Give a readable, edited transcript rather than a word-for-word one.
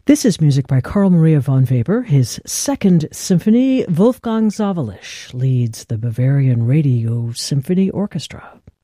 This is music by Carl Maria von Weber. His second symphony, Wolfgang Sawallisch, leads the Bavarian Radio Symphony Orchestra.